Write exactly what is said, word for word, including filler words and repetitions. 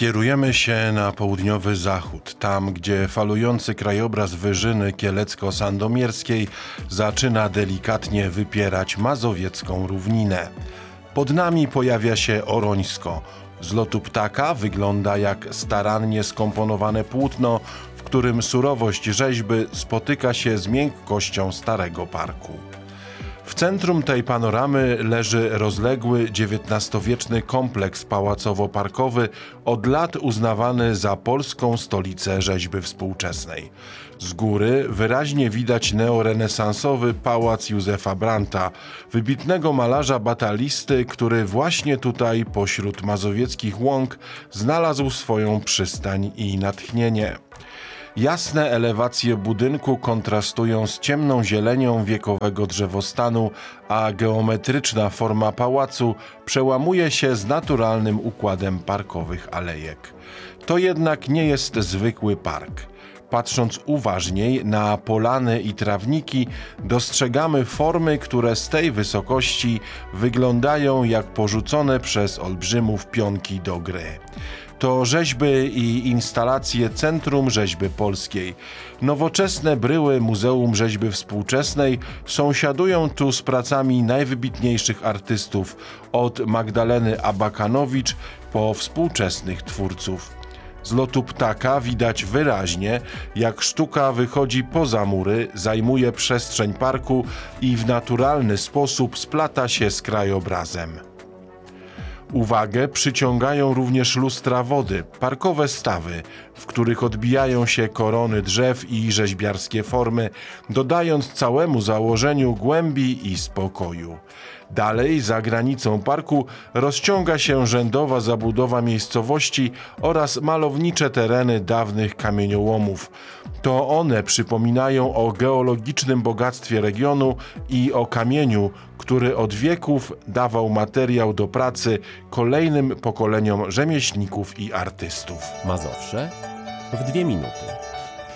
Kierujemy się na południowy zachód, tam gdzie falujący krajobraz Wyżyny Kielecko-Sandomierskiej zaczyna delikatnie wypierać mazowiecką równinę. Pod nami pojawia się Orońsko. Z lotu ptaka wygląda jak starannie skomponowane płótno, w którym surowość rzeźby spotyka się z miękkością starego parku. W centrum tej panoramy leży rozległy dziewiętnastowieczny kompleks pałacowo-parkowy, od lat uznawany za polską stolicę rzeźby współczesnej. Z góry wyraźnie widać neorenesansowy pałac Józefa Brandta, wybitnego malarza batalisty, który właśnie tutaj pośród mazowieckich łąk znalazł swoją przystań i natchnienie. Jasne elewacje budynku kontrastują z ciemną zielenią wiekowego drzewostanu, a geometryczna forma pałacu przełamuje się z naturalnym układem parkowych alejek. To jednak nie jest zwykły park. Patrząc uważniej na polany i trawniki, dostrzegamy formy, które z tej wysokości wyglądają jak porzucone przez olbrzymów pionki do gry. To rzeźby i instalacje Centrum Rzeźby Polskiej. Nowoczesne bryły Muzeum Rzeźby Współczesnej sąsiadują tu z pracami najwybitniejszych artystów, od Magdaleny Abakanowicz po współczesnych twórców. Z lotu ptaka widać wyraźnie, jak sztuka wychodzi poza mury, zajmuje przestrzeń parku i w naturalny sposób splata się z krajobrazem. Uwagę przyciągają również lustra wody, parkowe stawy, w których odbijają się korony drzew i rzeźbiarskie formy, dodając całemu założeniu głębi i spokoju. Dalej, za granicą parku, rozciąga się rzędowa zabudowa miejscowości oraz malownicze tereny dawnych kamieniołomów. To one przypominają o geologicznym bogactwie regionu i o kamieniu, który od wieków dawał materiał do pracy kolejnym pokoleniom rzemieślników i artystów. Mazowsze w dwie minuty.